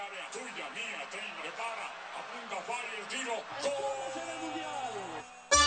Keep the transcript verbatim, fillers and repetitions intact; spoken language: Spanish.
área, tuya, mía, trein, prepara, apunta, falla el tiro. ¡Gol!